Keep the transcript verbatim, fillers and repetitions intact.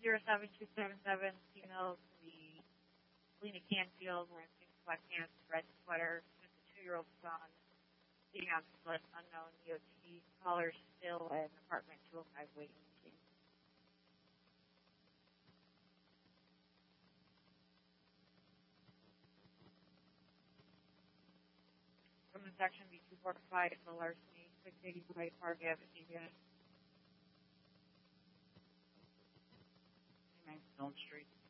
zero seven two seven seven, female to the Selena Canfield, wearing pink sweatpants, red sweater, with a two-year-old son, being on the list, unknown D O T, caller still at apartment two oh five waiting. From the section B two forty-five, the larceny, six eighty White Park Avenue, Stone Street.